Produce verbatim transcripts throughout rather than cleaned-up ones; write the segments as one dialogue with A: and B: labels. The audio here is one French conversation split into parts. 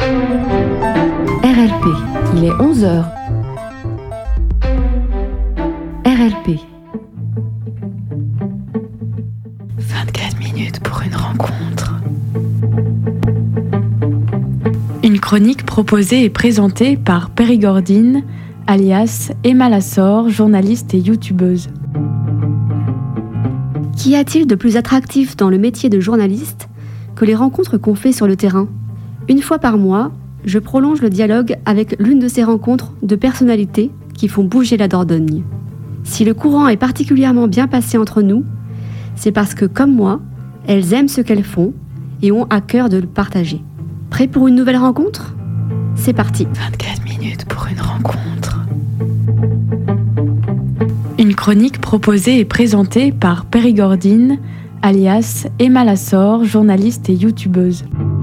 A: R L P, il est onze heures. R L P.
B: vingt-quatre minutes pour une rencontre. Une chronique proposée et présentée par Périgordine, alias Emma Lassor, journaliste et youtubeuse.
C: Qu'y a-t-il de plus attractif dans le métier de journaliste que les rencontres qu'on fait sur le terrain ? Une fois par mois, je prolonge le dialogue avec l'une de ces rencontres de personnalités qui font bouger la Dordogne. Si le courant est particulièrement bien passé entre nous, c'est parce que, comme moi, elles aiment ce qu'elles font et ont à cœur de le partager. Prêt pour une nouvelle rencontre ? C'est parti.
B: vingt-quatre minutes pour une rencontre. Une chronique proposée et présentée par Périgordine, alias Emma Lassor, journaliste et youtubeuse.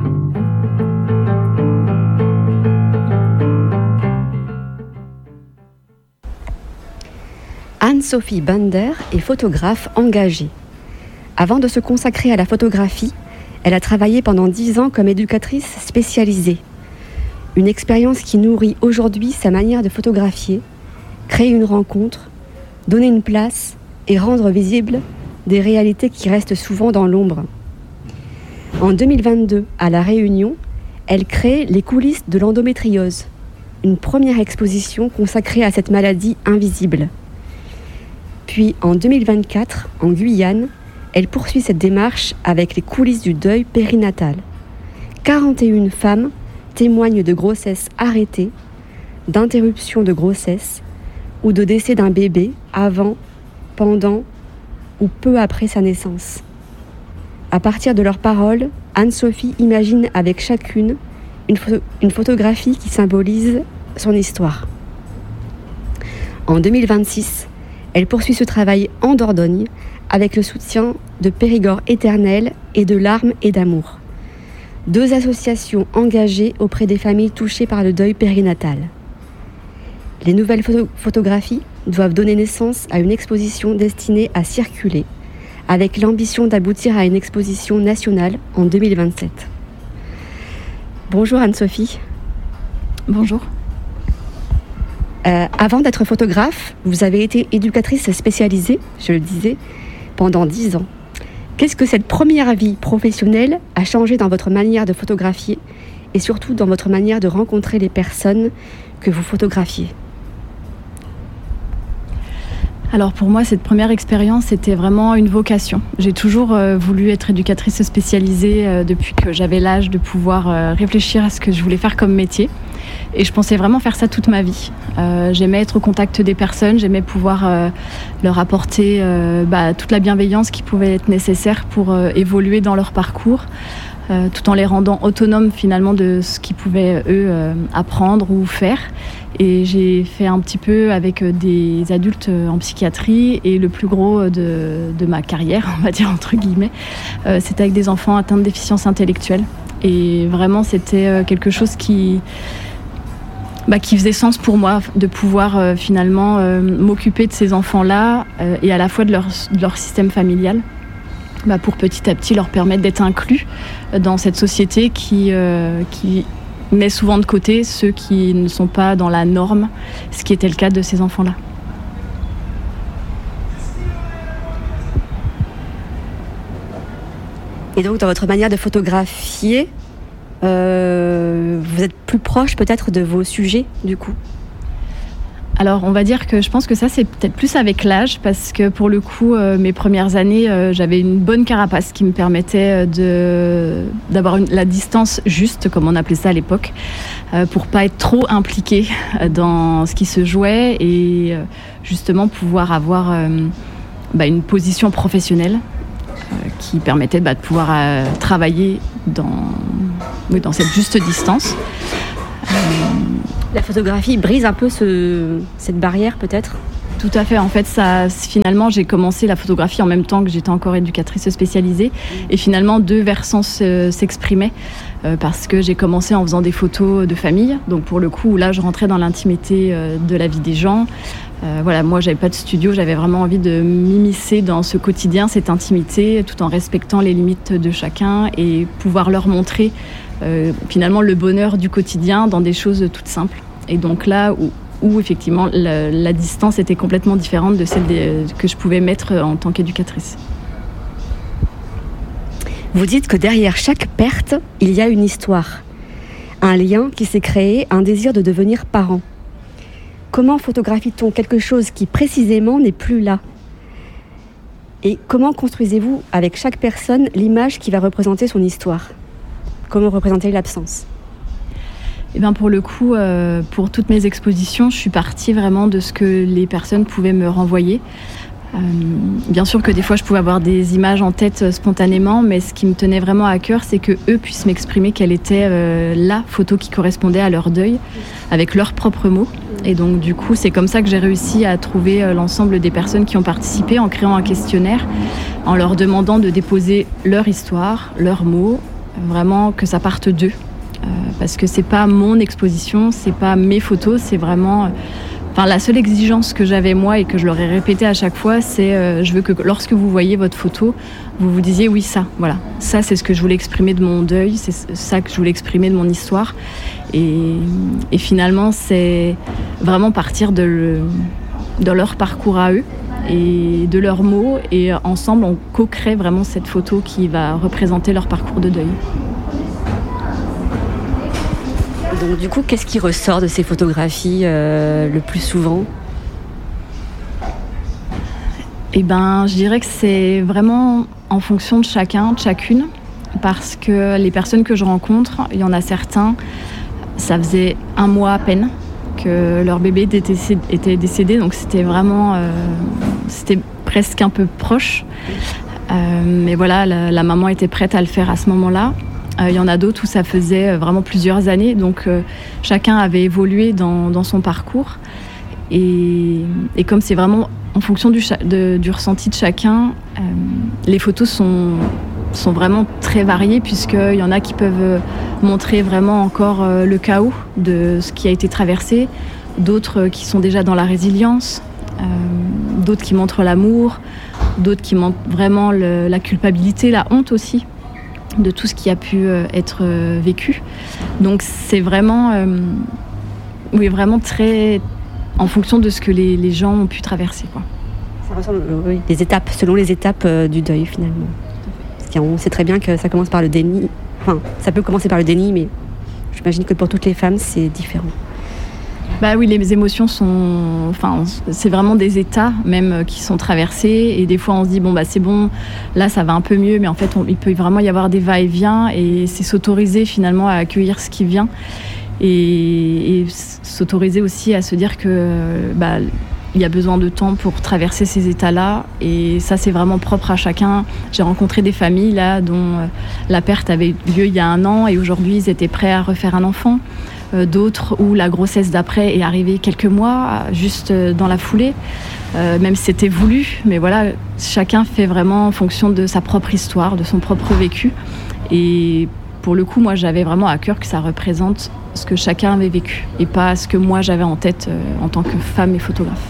C: Anne-Sophie Bander est photographe engagée. Avant de se consacrer à la photographie, elle a travaillé pendant dix ans comme éducatrice spécialisée. Une expérience qui nourrit aujourd'hui sa manière de photographier, créer une rencontre, donner une place et rendre visibles des réalités qui restent souvent dans l'ombre. En deux mille vingt-deux, à La Réunion, elle crée Les coulisses de l'endométriose, une première exposition consacrée à cette maladie invisible. Puis en deux mille vingt-quatre, en Guyane, elle poursuit cette démarche avec Les coulisses du deuil périnatal. quarante et une femmes témoignent de grossesses arrêtées, d'interruptions de grossesse ou de décès d'un bébé avant, pendant ou peu après sa naissance. À partir de leurs paroles, Anne-Sophie imagine avec chacune une, pho- une photographie qui symbolise son histoire. En deux mille vingt-six, elle poursuit ce travail en Dordogne avec le soutien de Périgord Éternel et de Larmes et d'amour, deux associations engagées auprès des familles touchées par le deuil périnatal. Les nouvelles photo- photographies doivent donner naissance à une exposition destinée à circuler, avec l'ambition d'aboutir à une exposition nationale en deux mille vingt-sept. Bonjour Anne-Sophie.
D: Bonjour.
C: Euh, avant d'être photographe, vous avez été éducatrice spécialisée, je le disais, pendant dix ans. Qu'est-ce que cette première vie professionnelle a changé dans votre manière de photographier et surtout dans votre manière de rencontrer les personnes que vous photographiez ?
D: Alors pour moi, cette première expérience, c'était vraiment une vocation. J'ai toujours euh, voulu être éducatrice spécialisée euh, depuis que j'avais l'âge de pouvoir euh, réfléchir à ce que je voulais faire comme métier. Et je pensais vraiment faire ça toute ma vie. Euh, j'aimais être au contact des personnes, j'aimais pouvoir euh, leur apporter euh, bah, toute la bienveillance qui pouvait être nécessaire pour euh, évoluer dans leur parcours, euh, tout en les rendant autonomes finalement de ce qu'ils pouvaient eux euh, apprendre ou faire. Et j'ai fait un petit peu avec des adultes en psychiatrie et le plus gros de, de ma carrière, on va dire entre guillemets, euh, c'était avec des enfants atteints de déficience intellectuelle. Et vraiment, c'était quelque chose qui... Bah, qui faisait sens pour moi de pouvoir euh, finalement euh, m'occuper de ces enfants-là euh, et à la fois de leur, de leur système familial bah, pour petit à petit leur permettre d'être inclus dans cette société qui, euh, qui met souvent de côté ceux qui ne sont pas dans la norme, ce qui était le cas de ces enfants-là.
C: Et donc dans votre manière de photographier, Euh, vous êtes plus proche peut-être de vos sujets du coup ?
D: Alors on va dire que je pense que ça c'est peut-être plus avec l'âge parce que pour le coup euh, mes premières années euh, j'avais une bonne carapace qui me permettait de, d'avoir une, la distance juste comme on appelait ça à l'époque euh, pour pas être trop impliquée dans ce qui se jouait et euh, justement pouvoir avoir euh, bah, une position professionnelle euh, qui permettait bah, de pouvoir euh, travailler dans, oui, dans cette juste distance. Euh,
C: La photographie brise un peu ce, cette barrière peut-être ?
D: Tout à fait. En fait, ça, finalement, j'ai commencé la photographie en même temps que j'étais encore éducatrice spécialisée. Et finalement, deux versants se, s'exprimaient euh, parce que j'ai commencé en faisant des photos de famille. Donc, pour le coup, là, je rentrais dans l'intimité euh, de la vie des gens. Euh, voilà, moi, j'avais pas de studio. J'avais vraiment envie de m'immiscer dans ce quotidien, cette intimité, tout en respectant les limites de chacun et pouvoir leur montrer euh, finalement le bonheur du quotidien dans des choses toutes simples. Et donc là où, où effectivement la, la distance était complètement différente de celle des, que je pouvais mettre en tant qu'éducatrice.
C: Vous dites que derrière chaque perte, il y a une histoire, un lien qui s'est créé, un désir de devenir parent. Comment photographie-t-on quelque chose qui précisément n'est plus là ? Et comment construisez-vous avec chaque personne l'image qui va représenter son histoire ? Comment représenter l'absence ?
D: Eh bien pour le coup, euh, pour toutes mes expositions, je suis partie vraiment de ce que les personnes pouvaient me renvoyer. Euh, bien sûr que des fois je pouvais avoir des images en tête euh, spontanément, mais ce qui me tenait vraiment à cœur, c'est qu'eux puissent m'exprimer quelle était euh, la photo qui correspondait à leur deuil, avec leurs propres mots. Et donc du coup, c'est comme ça que j'ai réussi à trouver euh, l'ensemble des personnes qui ont participé en créant un questionnaire, en leur demandant de déposer leur histoire, leurs mots, vraiment que ça parte d'eux. Euh, parce que c'est pas mon exposition, c'est pas mes photos, c'est vraiment... Euh, Enfin, la seule exigence que j'avais moi et que je leur ai répété à chaque fois, c'est euh, je veux que lorsque vous voyez votre photo, vous vous disiez oui ça, voilà, ça c'est ce que je voulais exprimer de mon deuil, c'est ça que je voulais exprimer de mon histoire. Et, et finalement, c'est vraiment partir de, le, de leur parcours à eux et de leurs mots, et ensemble on co-crée vraiment cette photo qui va représenter leur parcours de deuil.
C: Donc du coup, qu'est-ce qui ressort de ces photographies euh, le plus souvent ?
D: Eh ben, je dirais que c'est vraiment en fonction de chacun, de chacune, parce que les personnes que je rencontre, il y en a certains, ça faisait un mois à peine que leur bébé était décédé, donc c'était vraiment, euh, c'était presque un peu proche. Euh, mais voilà, la, la maman était prête à le faire à ce moment-là. Il euh, y en a d'autres où ça faisait vraiment plusieurs années, donc euh, chacun avait évolué dans, dans son parcours. Et, et comme c'est vraiment en fonction du, de, du ressenti de chacun, euh, les photos sont, sont vraiment très variées, puisqu'il y en a qui peuvent montrer vraiment encore euh, le chaos de ce qui a été traversé, d'autres qui sont déjà dans la résilience, euh, d'autres qui montrent l'amour, d'autres qui montrent vraiment le, la culpabilité, la honte aussi, de tout ce qui a pu euh, être euh, vécu. Donc c'est vraiment, euh, oui, vraiment très en fonction de ce que les, les gens ont pu traverser, quoi.
C: Ça ressemble, oui, des étapes, selon les étapes euh, du deuil finalement. Parce qu'on sait très bien que ça commence par le déni. Enfin, ça peut commencer par le déni, mais j'imagine que pour toutes les femmes, c'est différent.
D: Bah oui, les émotions sont, enfin, c'est vraiment des états même qui sont traversés, et des fois on se dit bon bah c'est bon, là ça va un peu mieux, mais en fait on, il peut vraiment y avoir des va-et-vient, et c'est s'autoriser finalement à accueillir ce qui vient, et, et s'autoriser aussi à se dire que bah il y a besoin de temps pour traverser ces états-là, et ça c'est vraiment propre à chacun. J'ai rencontré des familles là dont la perte avait lieu il y a un an et aujourd'hui ils étaient prêts à refaire un enfant. D'autres où la grossesse d'après est arrivée quelques mois, juste dans la foulée, euh, même si c'était voulu. Mais voilà, chacun fait vraiment en fonction de sa propre histoire, de son propre vécu. Et pour le coup, moi, j'avais vraiment à cœur que ça représente ce que chacun avait vécu et pas ce que moi, j'avais en tête euh, en tant que femme et photographe.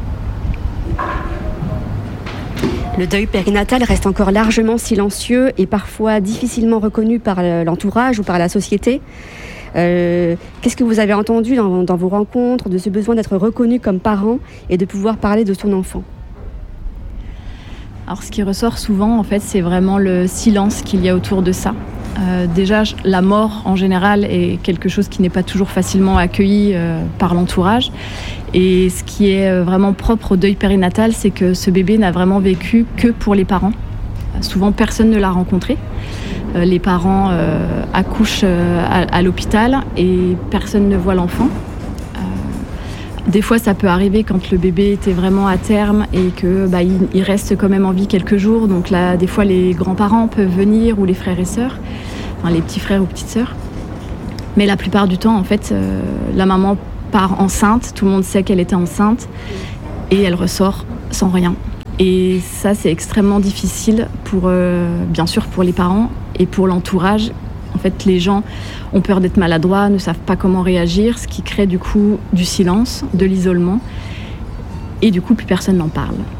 C: Le deuil périnatal reste encore largement silencieux et parfois difficilement reconnu par l'entourage ou par la société. Euh, qu'est-ce que vous avez entendu dans, dans vos rencontres de ce besoin d'être reconnu comme parent et de pouvoir parler de son enfant ?
D: Alors ce qui ressort souvent en fait, c'est vraiment le silence qu'il y a autour de ça. Euh, déjà la mort en général est quelque chose qui n'est pas toujours facilement accueilli euh, par l'entourage, et ce qui est vraiment propre au deuil périnatal, c'est que ce bébé n'a vraiment vécu que pour les parents. Souvent personne ne l'a rencontré. Euh, les parents euh, accouchent euh, à, à l'hôpital et personne ne voit l'enfant. Euh, des fois, ça peut arriver quand le bébé était vraiment à terme et que bah, il, il reste quand même en vie quelques jours. Donc là, des fois, les grands-parents peuvent venir, ou les frères et sœurs, enfin les petits frères ou petites sœurs. Mais la plupart du temps, en fait, euh, la maman part enceinte. Tout le monde sait qu'elle était enceinte et elle ressort sans rien. Et ça, c'est extrêmement difficile, pour, euh, bien sûr pour les parents et pour l'entourage. En fait, les gens ont peur d'être maladroits, ne savent pas comment réagir, ce qui crée du coup du silence, de l'isolement. Et du coup, plus personne n'en parle.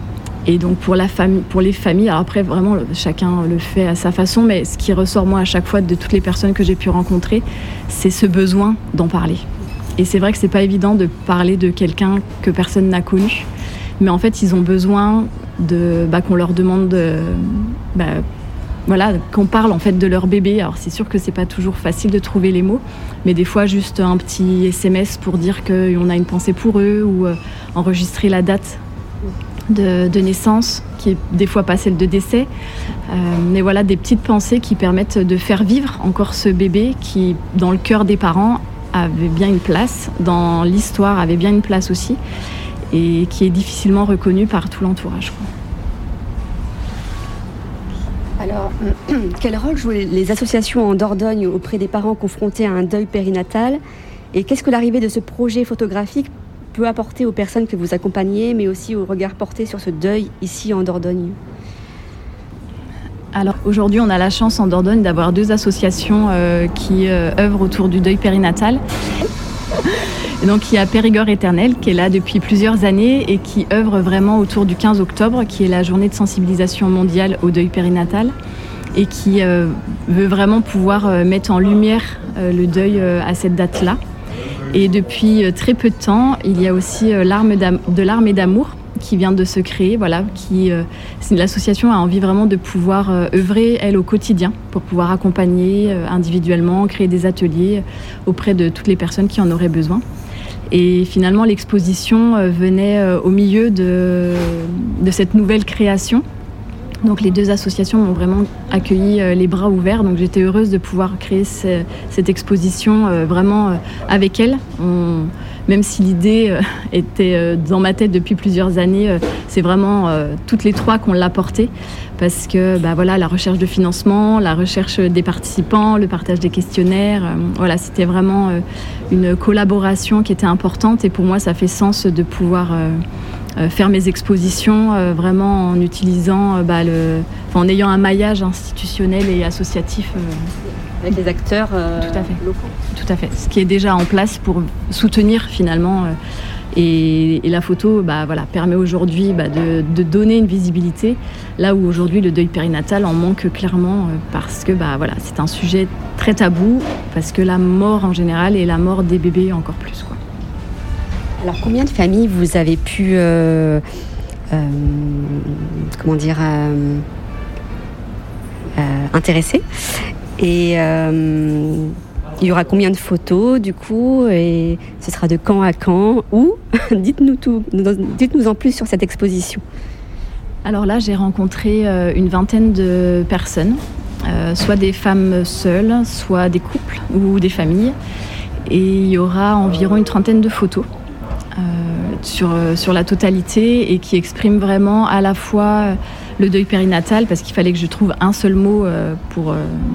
D: Et donc pour, la famille, pour les familles, alors après vraiment chacun le fait à sa façon, mais ce qui ressort moi à chaque fois de toutes les personnes que j'ai pu rencontrer, c'est ce besoin d'en parler. Et c'est vrai que c'est pas évident de parler de quelqu'un que personne n'a connu, mais en fait ils ont besoin de, bah, qu'on leur demande, de, bah, voilà, qu'on parle en fait de leur bébé. Alors c'est sûr que c'est pas toujours facile de trouver les mots, mais des fois juste un petit S M S pour dire qu'on a une pensée pour eux ou euh, enregistrer la date De, de naissance, qui est des fois pas celle de décès. Euh, mais voilà, des petites pensées qui permettent de faire vivre encore ce bébé qui, dans le cœur des parents, avait bien une place, dans l'histoire avait bien une place aussi, et qui est difficilement reconnu par tout l'entourage, quoi.
C: Alors, quel rôle jouent les associations en Dordogne auprès des parents confrontés à un deuil périnatal? Et qu'est-ce que l'arrivée de ce projet photographique peut apporter aux personnes que vous accompagnez, mais aussi au regard porté sur ce deuil ici en Dordogne?
D: Alors aujourd'hui, on a la chance en Dordogne d'avoir deux associations euh, qui euh, œuvrent autour du deuil périnatal. Et donc il y a Périgord Éternel qui est là depuis plusieurs années et qui œuvre vraiment autour du quinze octobre, qui est la journée de sensibilisation mondiale au deuil périnatal, et qui euh, veut vraiment pouvoir euh, mettre en lumière euh, le deuil euh, à cette date-là. Et depuis très peu de temps, il y a aussi l'arme de l'armée d'amour qui vient de se créer. Voilà, qui, euh, l'association a envie vraiment de pouvoir euh, œuvrer, elle, au quotidien, pour pouvoir accompagner euh, individuellement, créer des ateliers auprès de toutes les personnes qui en auraient besoin. Et finalement, l'exposition euh, venait euh, au milieu de, de cette nouvelle création. Donc les deux associations m'ont vraiment accueilli euh, les bras ouverts, donc j'étais heureuse de pouvoir créer ce, cette exposition euh, vraiment euh, avec elles. On, même si l'idée euh, était euh, dans ma tête depuis plusieurs années, euh, c'est vraiment euh, toutes les trois qu'on l'a portée, parce que bah, voilà, la recherche de financement, la recherche des participants, le partage des questionnaires, euh, voilà, c'était vraiment euh, une collaboration qui était importante, et pour moi ça fait sens de pouvoir euh, Euh, faire mes expositions euh, vraiment en utilisant, euh, bah, le, enfin, en ayant un maillage institutionnel et associatif. Euh,
C: Avec les acteurs euh,
D: tout à fait.
C: locaux.
D: Tout à fait. Ce qui est déjà en place pour soutenir finalement. Euh, et, et la photo bah, voilà, permet aujourd'hui bah, de, de donner une visibilité, là où aujourd'hui le deuil périnatal en manque clairement, euh, parce que bah, voilà, c'est un sujet très tabou, parce que la mort en général et la mort des bébés encore plus, quoi.
C: Alors, combien de familles vous avez pu, euh, euh, comment dire, euh, euh, intéresser? Et euh, il y aura combien de photos, du coup? Et ce sera de quand à quand? Où? Dites-nous tout, dites-nous en plus sur cette exposition.
D: Alors là, j'ai rencontré euh, une vingtaine de personnes, euh, soit des femmes seules, soit des couples ou des familles. Et il y aura environ une trentaine de photos. Euh, sur, sur la totalité, et qui exprime vraiment à la fois le deuil périnatal, parce qu'il fallait que je trouve un seul mot euh, pour, euh,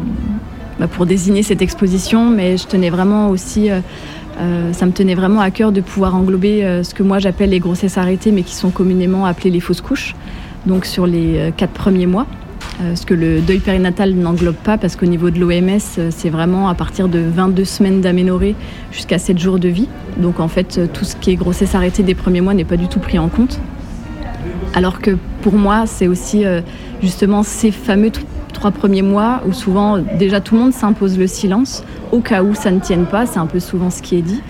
D: bah pour désigner cette exposition, mais je tenais vraiment aussi, euh, euh, ça me tenait vraiment à cœur de pouvoir englober euh, ce que moi j'appelle les grossesses arrêtées, mais qui sont communément appelées les fausses couches, donc sur les euh, quatre premiers mois. Euh, ce que le deuil périnatal n'englobe pas, parce qu'au niveau de l'O M S, euh, c'est vraiment à partir de vingt-deux semaines d'aménorrhée jusqu'à sept jours de vie. Donc en fait, euh, tout ce qui est grossesse arrêtée des premiers mois n'est pas du tout pris en compte. Alors que pour moi, c'est aussi euh, justement ces fameux t- trois premiers mois où souvent, déjà tout le monde s'impose le silence, au cas où ça ne tienne pas, c'est un peu souvent ce qui est dit.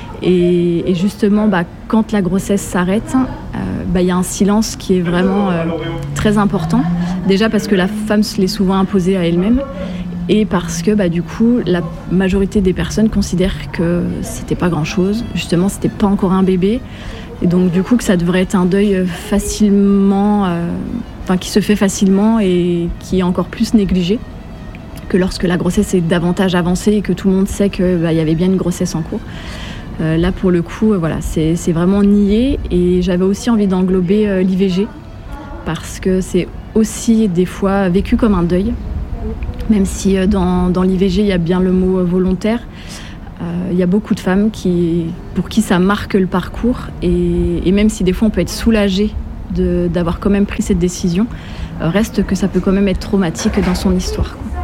D: Et, et justement, bah, quand la grossesse s'arrête, euh, bah, y a un silence qui est vraiment euh, très important. Déjà parce que la femme se l'est souvent imposée à elle-même, et parce que bah, du coup, la majorité des personnes considèrent que c'était pas grand-chose. Justement, c'était pas encore un bébé, et donc du coup que ça devrait être un deuil facilement, euh, enfin qui se fait facilement et qui est encore plus négligé que lorsque la grossesse est davantage avancée et que tout le monde sait que bah, y avait bien une grossesse en cours. Euh, là, pour le coup, euh, voilà, c'est, c'est vraiment nié. Et j'avais aussi envie d'englober euh, l'I V G, parce que c'est aussi des fois vécu comme un deuil, même si euh, dans, dans l'I V G, il y a bien le mot euh, volontaire. Euh, il y a beaucoup de femmes qui, pour qui ça marque le parcours. Et, et même si des fois, on peut être soulagé de, d'avoir quand même pris cette décision, euh, reste que ça peut quand même être traumatique dans son histoire, quoi.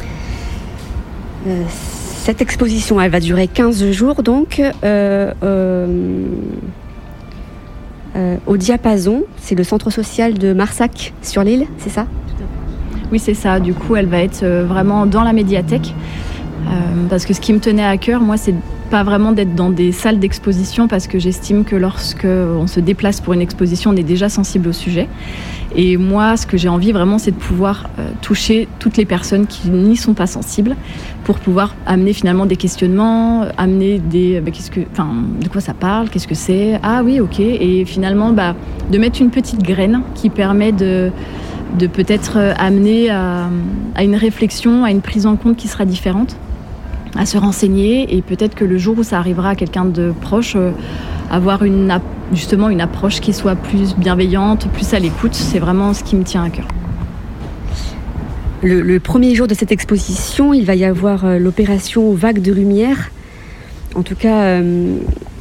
C: Euh, Cette exposition, elle va durer quinze jours, donc. Euh, euh, euh, au Diapason, c'est le centre social de Marsac sur l'île, c'est ça ?
D: Oui, c'est ça. Du coup, elle va être vraiment dans la médiathèque. Euh, parce que ce qui me tenait à cœur, moi, c'est pas vraiment d'être dans des salles d'exposition, parce que j'estime que lorsque on se déplace pour une exposition, on est déjà sensible au sujet. Et moi, ce que j'ai envie vraiment, c'est de pouvoir euh, toucher toutes les personnes qui n'y sont pas sensibles, pour pouvoir amener finalement des questionnements, amener des, bah, qu'est-ce que, enfin, de quoi ça parle, qu'est-ce que c'est, ah oui, ok, et finalement, bah, de mettre une petite graine qui permet de de peut-être amener à, à une réflexion, à une prise en compte qui sera différente, à se renseigner, et peut-être que le jour où ça arrivera à quelqu'un de proche, euh, avoir une, justement une approche qui soit plus bienveillante, plus à l'écoute, c'est vraiment ce qui me tient à cœur.
C: Le, le premier jour de cette exposition, il va y avoir euh, l'opération Vague de Lumière. En tout cas, euh,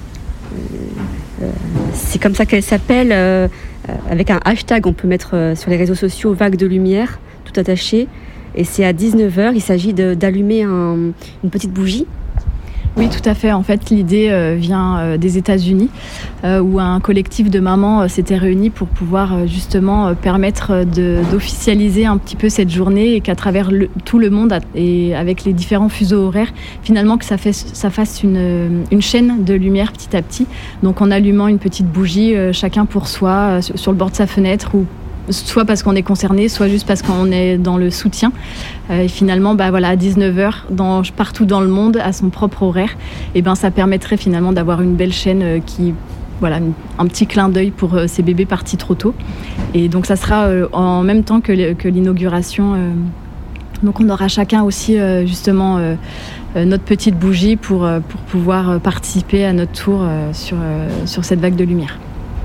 C: euh, c'est comme ça qu'elle s'appelle. Euh, Avec un hashtag, on peut mettre sur les réseaux sociaux Vague de Lumière, tout attaché. Et c'est à dix-neuf heures, il s'agit de, d'allumer un, une petite bougie.
D: Oui, tout à fait. En fait, l'idée euh, vient euh, des États-Unis, euh, où un collectif de mamans euh, s'était réuni pour pouvoir euh, justement euh, permettre de, d'officialiser un petit peu cette journée, et qu'à travers le, tout le monde, et avec les différents fuseaux horaires, finalement que ça, fait, ça fasse une, une chaîne de lumière petit à petit. Donc en allumant une petite bougie, euh, chacun pour soi, euh, sur, sur le bord de sa fenêtre, ou soit parce qu'on est concerné, soit juste parce qu'on est dans le soutien. Euh, et finalement, bah, voilà, à dix-neuf heures, dans, partout dans le monde, à son propre horaire, et ben, ça permettrait finalement d'avoir une belle chaîne euh, qui, voilà, un petit clin d'œil pour euh, ces bébés partis trop tôt. Et donc ça sera euh, en même temps que, que l'inauguration. Euh, donc on aura chacun aussi euh, justement euh, euh, notre petite bougie pour, euh, pour pouvoir euh, participer à notre tour euh, sur, euh, sur cette vague de lumière.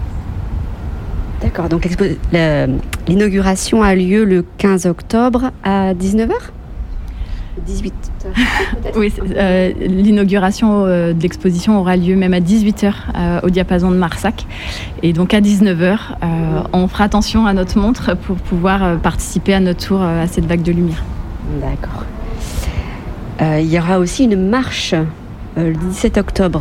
C: D'accord, donc l'inauguration a lieu le quinze octobre à dix-neuf heures ? dix-huit heures.
D: Oui, euh, l'inauguration euh, de l'exposition aura lieu même à dix-huit heures euh, au Diapason de Marsac. Et donc à dix-neuf heures, euh, on fera attention à notre montre pour pouvoir euh, participer à notre tour euh, à cette vague de lumière.
C: D'accord. Euh, il y aura aussi une marche euh, le dix-sept octobre.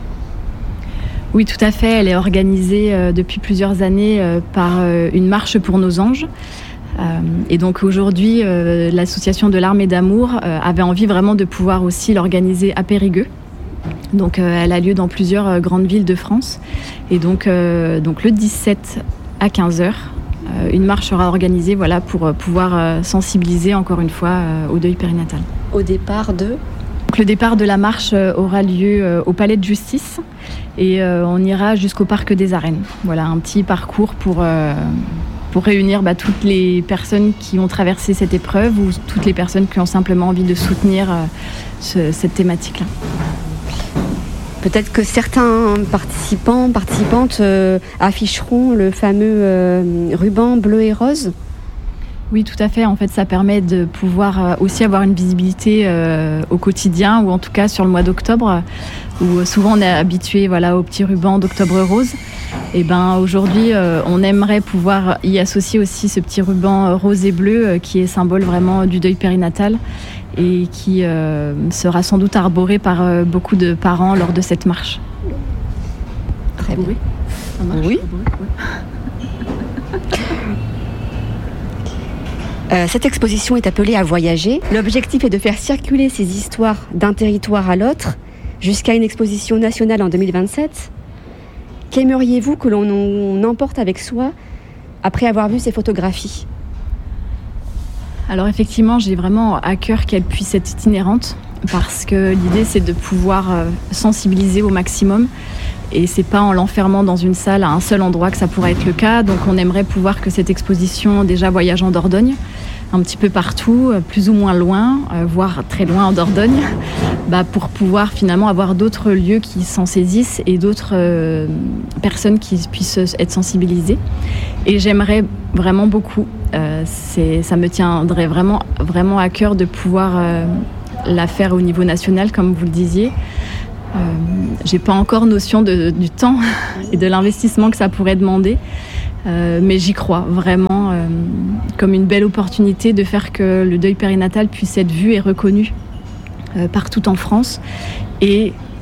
D: Oui, tout à fait. Elle est organisée euh, depuis plusieurs années euh, par euh, une marche pour nos anges. Euh, et donc aujourd'hui, euh, l'association de l'Armée d'amour euh, avait envie vraiment de pouvoir aussi l'organiser à Périgueux. Donc euh, elle a lieu dans plusieurs euh, grandes villes de France. Et donc, euh, donc le dix-sept à quinze heures, euh, une marche sera organisée, voilà, pour euh, pouvoir euh, sensibiliser encore une fois euh, au deuil périnatal.
C: Au départ de
D: Donc, le départ de la marche euh, aura lieu euh, au Palais de Justice, et euh, on ira jusqu'au Parc des Arènes. Voilà, un petit parcours pour, euh, pour réunir bah, toutes les personnes qui ont traversé cette épreuve, ou toutes les personnes qui ont simplement envie de soutenir euh, ce, cette thématique-là.
C: Peut-être que certains participants, participantes euh, afficheront le fameux euh, ruban bleu et rose.
D: Oui, tout à fait. En fait, ça permet de pouvoir aussi avoir une visibilité euh, au quotidien, ou en tout cas sur le mois d'octobre, où souvent on est habitué, voilà, au petit ruban d'Octobre Rose. Et ben aujourd'hui, euh, on aimerait pouvoir y associer aussi ce petit ruban rose et bleu euh, qui est symbole vraiment du deuil périnatal, et qui euh, sera sans doute arboré par euh, beaucoup de parents lors de cette marche.
C: Très bien.
D: Ça marche,
C: oui.
D: Arboré, oui.
C: Euh, cette exposition est appelée à voyager. L'objectif est de faire circuler ces histoires d'un territoire à l'autre jusqu'à une exposition nationale en deux mille vingt-sept. Qu'aimeriez-vous que l'on emporte avec soi après avoir vu ces photographies ?
D: Alors effectivement, j'ai vraiment à cœur qu'elle puisse être itinérante, parce que l'idée c'est de pouvoir sensibiliser au maximum, et c'est pas en l'enfermant dans une salle à un seul endroit que ça pourrait être le cas. Donc on aimerait pouvoir que cette exposition déjà voyage en Dordogne, un petit peu partout, plus ou moins loin, voire très loin en Dordogne, bah pour pouvoir finalement avoir d'autres lieux qui s'en saisissent, et d'autres euh, personnes qui puissent être sensibilisées. Et j'aimerais vraiment beaucoup, euh, c'est, ça me tiendrait vraiment, vraiment à cœur de pouvoir euh, la faire au niveau national, comme vous le disiez. Euh, j'ai pas encore notion de, du temps et de l'investissement que ça pourrait demander, euh, mais j'y crois vraiment euh, comme une belle opportunité de faire que le deuil périnatal puisse être vu et reconnu euh, partout en France, et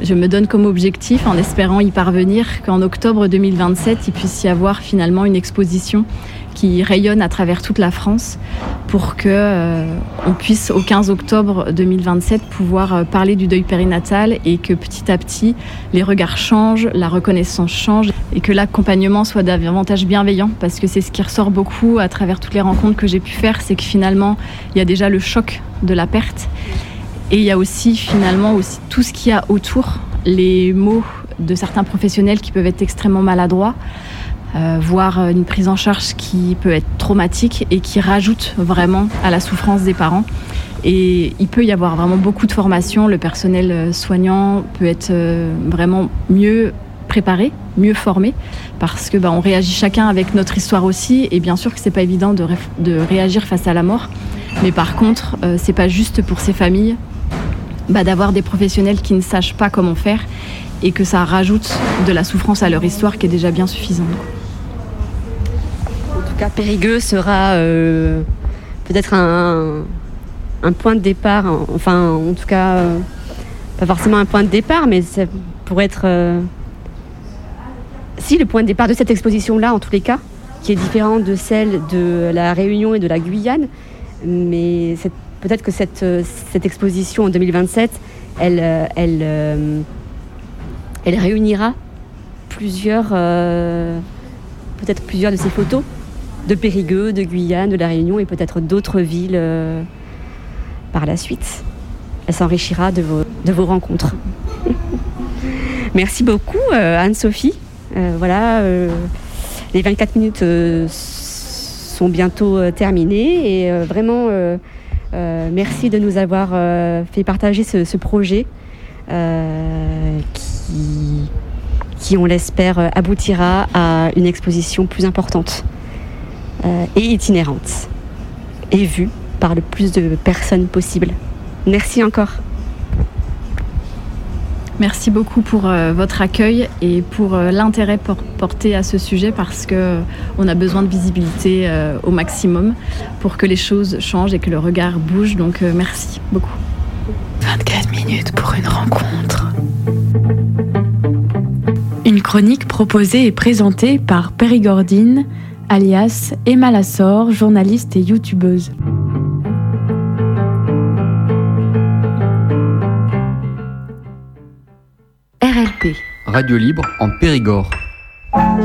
D: Je me donne comme objectif, en espérant y parvenir, qu'en octobre deux mille vingt-sept, il puisse y avoir finalement une exposition qui rayonne à travers toute la France pour qu'on euh, puisse, au quinze octobre deux mille vingt-sept, pouvoir euh, parler du deuil périnatal et que petit à petit, les regards changent, la reconnaissance change et que l'accompagnement soit davantage bienveillant, parce que c'est ce qui ressort beaucoup à travers toutes les rencontres que j'ai pu faire, c'est que finalement, il y a déjà le choc de la perte et il y a aussi finalement aussi tout ce qu'il y a autour, les mots de certains professionnels qui peuvent être extrêmement maladroits, Euh, voire une prise en charge qui peut être traumatique et qui rajoute vraiment à la souffrance des parents. Et il peut y avoir vraiment beaucoup de formations. Le personnel soignant peut être vraiment mieux préparé, mieux formé, parce que bah, on réagit chacun avec notre histoire aussi. Et bien sûr que c'est pas évident de, ré- de réagir face à la mort, mais par contre, euh, c'est pas juste pour ces familles bah, d'avoir des professionnels qui ne sachent pas comment faire et que ça rajoute de la souffrance à leur histoire qui est déjà bien suffisante.
C: En tout cas, Périgueux sera euh, peut-être un, un point de départ, enfin en tout cas, euh, pas forcément un point de départ, mais ça pourrait être... Euh, si, le point de départ de cette exposition-là, en tous les cas, qui est différent de celle de la Réunion et de la Guyane, mais c'est, peut-être que cette, cette exposition en deux mille vingt-sept, elle... elle euh, Elle réunira plusieurs, euh, peut-être plusieurs de ces photos de Périgueux, de Guyane, de La Réunion et peut-être d'autres villes euh, par la suite. Elle s'enrichira de vos, de vos rencontres. Merci beaucoup euh, Anne-Sophie. Euh, voilà, euh, les vingt-quatre minutes euh, sont bientôt euh, terminées et euh, vraiment euh, euh, merci de nous avoir euh, fait partager ce, ce projet euh, qui Qui, qui, on l'espère, aboutira à une exposition plus importante euh, et itinérante et vue par le plus de personnes possible. Merci encore.
D: Merci beaucoup pour euh, votre accueil et pour euh, l'intérêt por- porté à ce sujet, parce qu'on a besoin de visibilité euh, au maximum pour que les choses changent et que le regard bouge. Donc euh, merci beaucoup.
B: vingt-quatre minutes pour une rencontre. Une chronique proposée et présentée par Périgordine, alias Emma Lassor, journaliste et youtubeuse.
A: R L P.
E: Radio libre en Périgord.